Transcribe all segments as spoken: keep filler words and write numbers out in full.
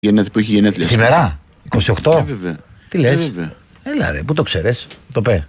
Γενέθλια που έχει γενέθλια. Σήμερα, είκοσι οκτώ. Ε, βέβαια. Τι λες? Ε, Έλα ρε, πού το ξέρεις, το πέ.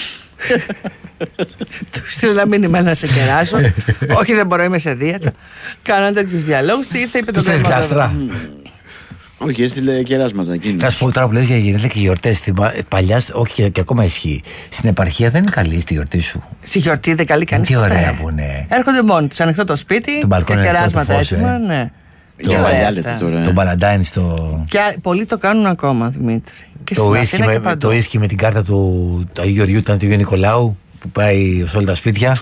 Του στείλω ένα μήνυμα να σε κεράσω. Όχι, δεν μπορώ, είμαι σε δίαιτα. Κάναν τέτοιους διαλόγους. Τι ήρθε, είπε το θέμα. Όχι, έστειλε κεράσματα εκείνη. Θα σου πω τώρα που λες για γενέθλια και γιορτές. Παλιά, όχι και, και ακόμα ισχύει. Στην επαρχία δεν είναι καλή στη γιορτή σου. Στη γιορτή δεν καλή κανείς. Τι ωραία που είναι. Έρχονται μόνοι τους, ανοιχτό το σπίτι. Και κεράσματα έτοιμα, ε. ναι. Για παλιά λέτε τώρα. Το μπαλαντάιν στο. Και πολλοί το κάνουν ακόμα, Δημήτρη. Και το ίσκι με, το ίσκι με την κάρτα του, του Αγίου Γεωργίου, ήταν του Αγίου Νικολάου, που πάει σε όλα τα σπίτια.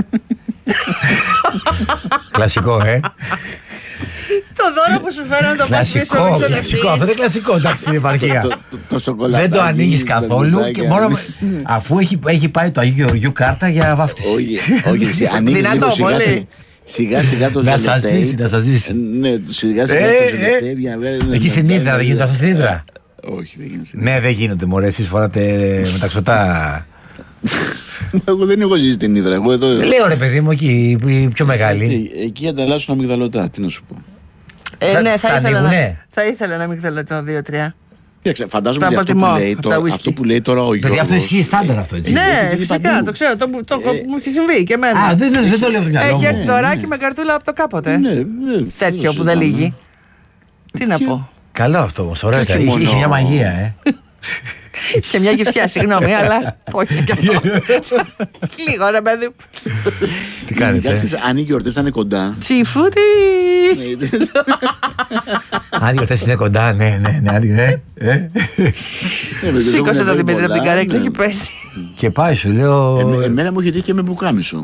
Κλασικό, ε. Το δώρο που σου φέραν το πας πίσω. Κλασικό, αυτό είναι κλασικό, εντάξει, στην επαρχία. Δεν το ανοίγεις καθόλου, αφού έχει πάει το Αγίου Γεωργίου κάρτα για βάφτιση. Όχι, εσύ ανοίγεις λίγο σιγά. Σιγά σιγά το ζελετέι. Να σας ζήσει, να σας ζήσει. Ναι, σιγά σιγά το ζελετέι. Εκεί στην Ύδρα, δεν γίνεται αυτό στην Ύδρα. Όχι, δεν γίνεται. Ναι, δεν γίνονται, μωρέ, εσείς φοράτε μεταξωτά. Εγώ δεν έχω ζήσει την Ύδρα. Λέω ρε παιδί μου, εκεί πιο μεγάλη. Εκεί ανταλλάσσουν αμυγδαλωτά, τι να σου πω. Ναι, θα ήθελα να αμυγδαλωτό δύο τρία. Φαντάζομαι ότι αυτό που, λέει τώρα, αυτό που λέει τώρα ο Γιώργος. Δηλαδή αυτό ισχύει στάνταρ αυτό, έτσι. Ναι, φυσικά, το ξέρω. Το, το, ε, μου έχει συμβεί και εμένα. Α, δεν, δεν, δεν το λέω το μυαλό μου. Έχει έρθει δωράκι με καρτούλα από το κάποτε. Ναι, ναι, τέτοιο που δεν λύγει. Τι να πω. Καλό αυτό όμως, ωραία. Είχε μια μαγεία, ε. Και μια γυφτιά, συγγνώμη, αλλά όχι και αυτό. Λίγο ρε παιδί. Τι κάνετε? Αν οι γιορτές θα είναι κοντά. Τσιφούτι. Αν οι γιορτές είναι κοντά, ναι, ναι, ναι. Σήκωσε το Δημήτρη από την καρέκλα και πέσει. Και πάει, σου λέω. Εμένα μου είχε τύχει και με πουκάμισο.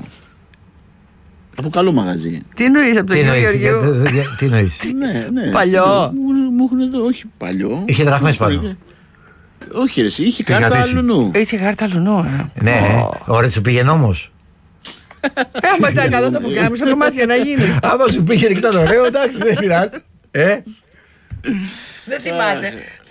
Από καλό μαγαζί. Τι εννοείς από το Αγίου Γεωργίου? Τι εννοείς? Παλιό. Μου έχουν δει, όχι παλιό. Είχε δραχμές πάνω. Όχι ρε, είχε κάρτα αλουνού. Είχε κάρτα αλουνού, ε. Ναι, ωραία, σου πήγαινε όμως. Ε, άμα ήταν καλό το πουκάμισο, κομμάτια να γίνει. Άμα σου πήγαινε και ήταν ωραίο, εντάξει, δεν πειράζει. Ε. Δεν θυμάται.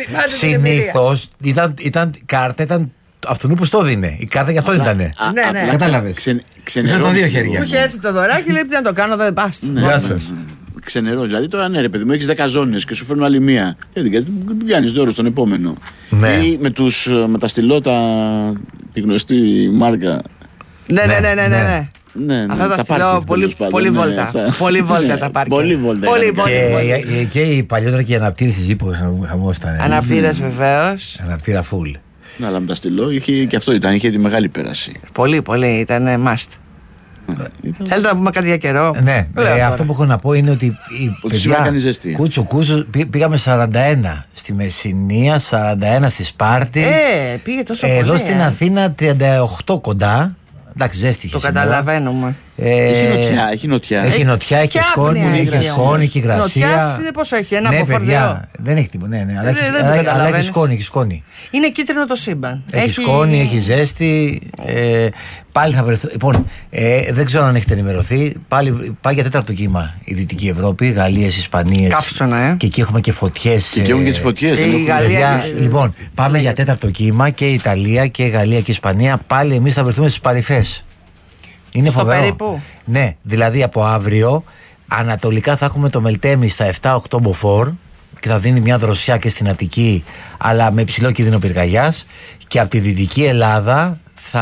Συνήθως ήταν κάρτα, ήταν αυτού που στο δίνε. Η κάρτα γι' αυτό ήταν. Ναι, ναι. Κατάλαβες. Ξενερώνει. τα δύο χέρια. Μου είχε έρθει το δωράκι, λέει τι να το κάνω, δεν πας. Γεια σας. Ξενερώ. Δηλαδή τώρα ναι, ρε παιδί μου, έχεις δέκα ζώνες και σου φέρνουν άλλη μία. Δεν πιάνεις δώρο στον επόμενο. Ναι. Ή με, τους, με τα στυλώτα, τη γνωστή μάρκα. Ναι, ναι, ναι, ναι, ναι. Ναι, ναι, αυτά τα στυλώ πολύ, πολύ ναι, βόλτα. Πολύ βόλτα τα πάρκια. Πολύ βόλτα. Πολύ, πολύ, και, πολύ. Και οι παλιότερα και οι αναπτήρες της ύπου χαμός ήταν. Αναπτήρες βεβαίως. Αναπτήρα full. Ναι, αλλά με τα στυλώ είχε, και αυτό ήταν, είχε τη μεγάλη πέραση. Πολύ, πολύ, ήταν must. Ήταν... Θέλετε να πούμε κάτι για καιρό? Ναι, ε, αυτό που έχω να πω είναι ότι η παιδιά, κούτσου κούτσου πήγαμε σαράντα ένα στη Μεσσηνία, σαράντα ένα στη Σπάρτη. Ε, πήγε τόσο πολύ. Εδώ στην Αθήνα τριάντα οκτώ κοντά. Εντάξει, ζέστη. Το καταλαβαίνουμε. Ε, έχει νοτιά, έχει νοτιά. Έχει νοτιά, έχει σκόνη, έχει σκόνη, έχει υγρασία. Νοτιά είναι πόσο έχει, ένα ναι, από φορτίο. Δεν έχει τίποτα, ναι, ναι, αλλά, δεν, έχει, δεν αλλά, αλλά έχει σκόνη, έχει σκόνη. Είναι κίτρινο το σύμπαν. Έχει, έχει... σκόνη, έχει ζέστη. Ε, πάλι θα βρεθώ. Λοιπόν, ε, δεν ξέρω αν έχετε ενημερωθεί. Πάλι πάει για τέταρτο κύμα η Δυτική Ευρώπη, Γαλλίες, Ισπανίες. Καύσωνα, ε. Και εκεί έχουμε και φωτιές. Και εκεί έχουν και τις φωτιές. Η Γαλλία. Λοιπόν, πάμε για τέταρτο κύμα και η Ιταλία και η Γαλλία και η Ισπανία. Πάλι εμείς θα βρεθούμε στις παρυφές. Είναι στο φοβερό. Περίπου. Ναι, δηλαδή από αύριο ανατολικά θα έχουμε το Μελτέμι στα επτά οκτώ μποφόρ και θα δίνει μια δροσιά και στην Αττική, αλλά με υψηλό κίνδυνο πυρκαγιάς. Και από τη Δυτική Ελλάδα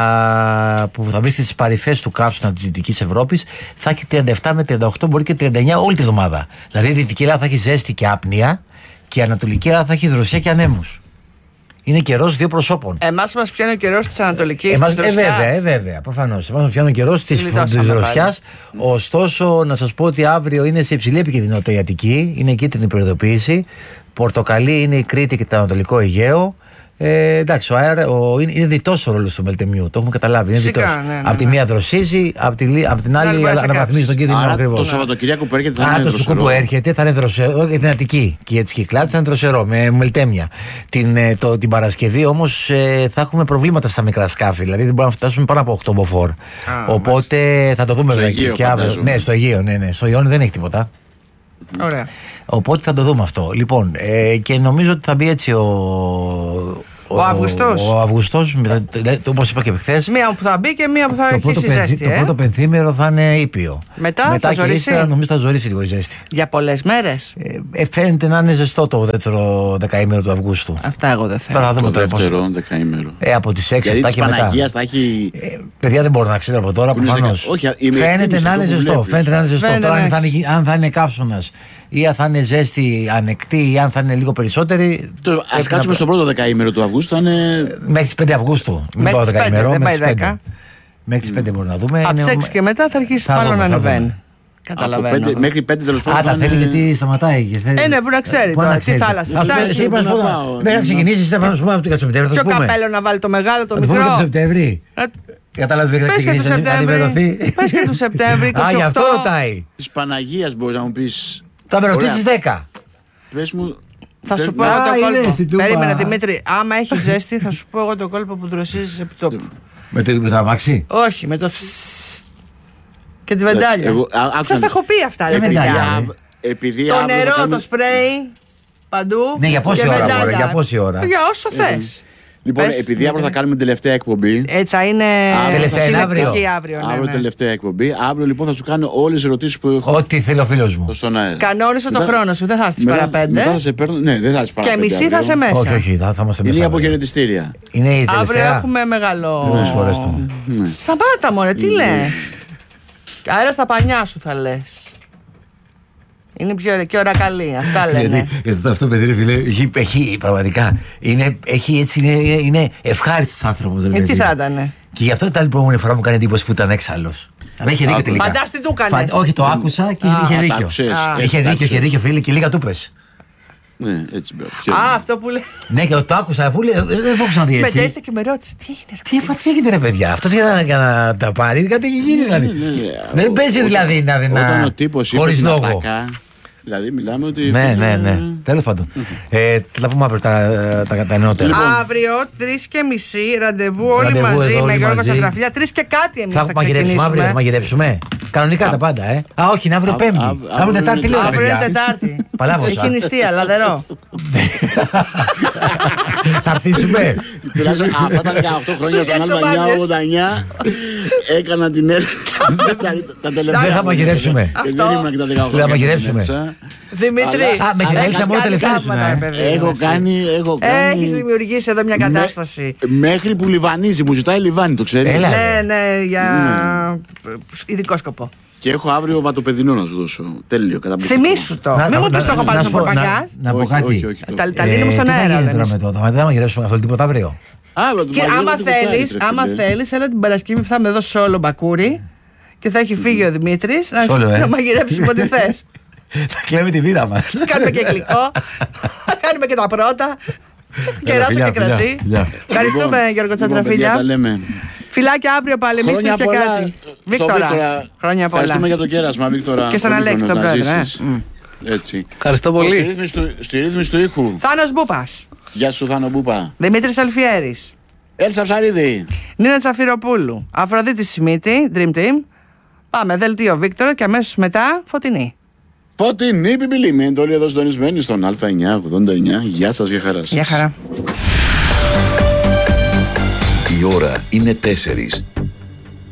θα, που θα βρει στις παρυφές του καύσωνα της Δυτικής Ευρώπης, θα έχει τριάντα επτά με τριάντα οκτώ, μπορεί και τριάντα εννιά όλη τη εβδομάδα. Δηλαδή η Δυτική Ελλάδα θα έχει ζέστη και άπνοια και η Ανατολική Ελλάδα θα έχει δροσιά και ανέμους. Είναι καιρός δύο προσώπων. Εμάς μας πιάνει ο καιρός της Ανατολικής. Εμάς, της ε, βέβαια, ε, βέβαια, προφανώς. Εμάς μας πιάνει ο καιρός της δροσιάς. Ωστόσο, να σας πω ότι αύριο είναι σε υψηλή επικινδυνότητα η Αττική. Είναι κίτρινη προειδοποίηση. Πορτοκαλί είναι η Κρήτη και το Ανατολικό Αιγαίο. Ε, εντάξει, ο αέρα, ο, είναι, είναι διτός ο ρόλος του Μελτεμιού. Το έχουμε καταλάβει. Είναι Φυσικά, διτός. Ναι, ναι, ναι. Από τη μία δροσίζει, από, τη, από την άλλη αναβαθμίζει τον κίνδυνο ακριβώς. Το Σαββατοκυριακό που έρχεται θα Άρα, είναι δροσερό. Το που έρχεται θα είναι δροσερό για την Αττική. Και για τις Κυκλάδες θα είναι δροσερό με Μελτέμια. Την, το, την Παρασκευή όμως ε, θα έχουμε προβλήματα στα μικρά σκάφη. Δηλαδή δεν μπορούμε να φτάσουμε πάνω από οκτώ μποφόρ. Οπότε μάλιστα. Θα το δούμε βέβαια και αύριο. Ναι, στο Αιγαίο, ναι, ναι. Στο Ιόνι δεν έχει τίποτα. Ωραία. Οπότε θα το δούμε αυτό. Λοιπόν, ε, και νομίζω ότι θα μπει έτσι ο. Ο Αυγουστός. Ο Αυγουστός, όπως είπα και χθες. Μία που θα μπει και μία που θα το αρχίσει πρώτο ζέστη. Το ε? πρώτο πενθήμερο θα είναι ήπιο. Μετά, Μετά θα και ζωρίσει. ύστερα νομίζω θα ζωρίσει λίγο η ζέστη. Για πολλές μέρες. Ε, ε, φαίνεται να είναι ζεστό το δεύτερο δεκαήμερο του Αυγούστου. Αυτά εγώ δεν θέλω. Τώρα θα Το δούμε τώρα πώς- δεύτερο δεκαήμερο. Ε, από τις έξι Γιατί εφτά της και μετά. Παναγίας θα έχει. Ε, παιδιά δεν μπορώ να ξέρω από τώρα Που είναι προφανώς. δεκα- όχι, είμαι Φαίνεται εκτίμηση να είναι αυτό που ζεστό. βλέπεις. Φαίνεται να είναι ζεστό. Φαίνεται Τώρα να αν θα, έχεις. είναι, αν θα είναι καύσωνας ή αν θα είναι ζέστη ανεκτή ή αν θα είναι λίγο περισσότερη. Α κάτσουμε στο πρώτο δεκαήμερο του Αυγούστου, θα είναι. Μέχρι τις πέντε Αυγούστου. Μην Μέχρι πάω τις πέντε, δεκαήμερο. δεν Μέχρι πάει τις πέντε. δέκα. Μέχρι τις πέντε μπορούμε να δούμε. Από Είναι- τις έξι και μετά θα αρχίσει θα πάλι δούμε, να θα δούμε. ανεβαίνει. Από Καταλαβαίνω. πέντε- μέχρι πέντε τέλος πάντων. Α, θα τα θέλει είναι- γιατί σταματάει. και θέλει- Ε, ναι, μπορεί να ξέρει Πού τώρα, να τι ξέρει. θάλασσες Ας πούμε, θα εσύ έχει. είπα, Πού να ας πούμε, πάω, μέχρι να ναι. ξεκινήσεις, θα πάμε από το Σεπτέμβριο. θα Ποιο σου πούμε. καπέλο να βάλει το μεγάλο, το Θα του πούμε και το μικρό. Σεπτέμβρη. Ε, Κατάλαβες δεν θα Πες και του ξεκινήσει να Σεπτέμβρη. ενημερωθεί. Πες και του Σεπτέμβρη, Α, είκοσι οκτώ. γι' αυτό ρωτάει. Της Παναγίας μπορεί να μου πεις. Θα με ρωτήσεις Ωραία. δέκα. Πες μου. Θα σου δεν- πω εγώ Α, το είδες, κόλπο. την τούμπα. Περίμενε Δημήτρη, άμα έχει ζέστη, θα σου πω εγώ το κόλπο που δροσίζεις επί τόπου. Με το, με το αμάξι. Όχι, με το φσ. Και τη βεντάλια. Εγώ- α- άκουσα Σας να τα έχω πει αυτά, ρε Ε, παιδιά. βεντάλια. Επειδή Το αύριο θα νερό, κάνουμε- το σπρέι, παντού. Ναι, για πόση και ώρα, βεντάλια. μωρέ, για πόση ώρα? Για όσο θες. Λοιπόν, Πες, επειδή αύριο θα Δημήτρη. κάνουμε την τελευταία εκπομπή. Ε, θα είναι Τελευταία είναι συλλεκτική αύριο. αύριο, ναι, Αύριο ναι. τελευταία εκπομπή. Αύριο λοιπόν θα σου κάνω όλες τις ερωτήσεις που έχω Ό,τι θέλει ο φίλος μου. στον αέρα. Κανόνισε το Μετά- χρόνο σου, δεν θα έρθεις μετά- παρά πέντε. μετά θα σε παίρνω. Ναι, δεν θα έρθεις παρά Και πέντε μισή θα αύριο. σε μέσα. Όχι, όχι, θα, θα είμαστε Είναι μέσα. η αύριο. αποχαιρετιστήρια. Είναι η Αύριο τελευταία. έχουμε μεγάλο. Πολλές φορές το. Ναι. Σταμάτα μωρέ, τι λες. Αέρα στα πανιά σου θα λες. Είναι πιο ωραία και ώρα καλή, αυτά λένε. Γιατί, γιατί αυτό παιδί ρε φίλε, έχει, έχει πραγματικά, είναι, έχει, έτσι, είναι, είναι ευχάριστος άνθρωπος. ρε Ε, παιδί. τι θα ήτανε. Και γι' αυτό ήταν η προηγούμενη φορά μου κάνει εντύπωση που ήταν έξαλλος. Αλλά είχε δίκιο Άκου. τελικά. Φαντάστη τι του έκανες. Φαν- Όχι, το άκουσα και Α, είχε τα δίκιο. άκουσες. Α. Είχε Έτσι, τα δίκιο, είχε άκουσες. δίκιο φίλε και λίγα του πες. Ναι, έτσι μπράβο. Πιο- Α, αυτό που λέει. Ναι, και το άκουσα, αφού λέει, «Ε, δεν το έχω ξαναδεί Μετά έτσι. ήρθε και με ρώτησε, τι έγινε, ρε Τι είπα, τι έγινε ρε παιδιά, αυτός για να, για να τα πάρει, κάτι έχει γίνει δηλαδή. ναι, ναι. Δεν παίζει δηλαδή να δεν Όταν ο τύπος είπε χωρίς την λόγο. ατάκα, δηλαδή μιλάμε ότι. Ναι, ναι, ναι. Τέλος πάντων. Ε, Θα τα πούμε αύριο τα, τα, τα νεότερα. Αύριο τρει και μισή ραντεβού όλοι Ραντεβού μαζί εδώ, με όλοι Γιώργο μαζί. Τσαντραφίλια. Τρει και κάτι εμεί Θα θα, μαγειρέψουμε αύριο, θα ξεκινήσουμε. μαγειρέψουμε. Κανονικά τα πάντα, ε. Α, όχι, είναι αύριο Α- Πέμπτη. α- Αύριο αύριο Τετάρτη, είναι λέω. ρε, Αύριο είναι παιδιά. Τετάρτη. Παλάβωσα. Έχει νηστεία, λαδερό. Θα αρθίσουμε. Τουλάχιστον αυτά τα δεκαοκτώ χρόνια Σου στον δείξω Αλβανιά μπάνιες. ογδόντα εννιά έκανα την έρευνα. Τα τελευταία. Δεν θα μαγειρέψουμε. Και Αυτό. δεν ήμουν και τα δεκαοκτώ. Δεν θα χρόνια μαγειρέψουμε. μέσα. Δημήτρη. Αλλά- Α, με την Αλλά Έλισσα έχεις μόνο κάνει τελευταία θαύματα, σου, ρε ε. παιδί. Έχω Εσύ. κάνει. Έχω κάνει. Έχει δημιουργήσει εδώ μια κατάσταση. Μέχρι που λιβανίζει, μου ζητάει λιβάνι, το ξέρει. Έλα. Ναι, ναι, για ειδικό σκοπό. Και έχω αύριο βατοπεδινό να σου δώσω. Τέλειο, καταπληκτικό. Θυμήσου το. Να- Μην μου να- πει το έχω να- πάρει να στον σου πω- παπαγιά. να- Να πω Όχι, κάτι. όχι, όχι, το- Τα- τα λύνουμε στον τι θα αέρα, γίνει λένε. τώρα με το- θα- Δεν θα μαγειρέψουμε καθόλου τίποτα αύριο. Άλλο, το Και μαγειρεύω άμα τι γουστάρεις, θέλει, ρε άμα φίλε. θέλει, έλα την Παρασκευή που θα με δώσει όλο μπακούρι και θα έχει φύγει ο Δημήτρη Σόλο, ε. να μαγειρέψουμε ό,τι θε. Θα κλέβει τη βίδα μας. Κάνουμε και γλυκό, κάνουμε και τα πρώτα. Κεράσο φιλιά, και κρασί. φιλιά, φιλιά. Ευχαριστούμε Λοιπόν, Γιώργο λοιπόν, παιδιά, Τσαντραφίλια. τα λέμε. Φιλάκια αύριο πάλι, εμεί Χρόνια και πολλά κάτι. στο Βίκτορα. Χρόνια Ευχαριστούμε πολλά. για το κέρασμα, Βίκτορα. Και στον Πολύ Αλέξη τον χρόνο να πρόεδρο. ε. ζήσεις. Μμ. Έτσι. Ευχαριστώ Στη πολύ. ρύθμιση του- Στη ρύθμιση του ήχου. Θάνος Μπούπας. Γεια σου, Θάνο Μπούπα. Δημήτρης Αλφιέρης. Έλσα Ψαρίδη. Νίνα Τσαφυροπούλου. Αφροδίτη Σιμίτη. Dream Team. Πάμε, δελτίο Βίκτορα και αμέσως μετά Φωτεινή. Φωτεινή Πιπιλή. Με εντολή εδώ συντονισμένη στον Α εννιά ογδόντα εννιά. Γεια σας, για χαρά σας. Γεια χαρά. Η ώρα είναι τέσσερις.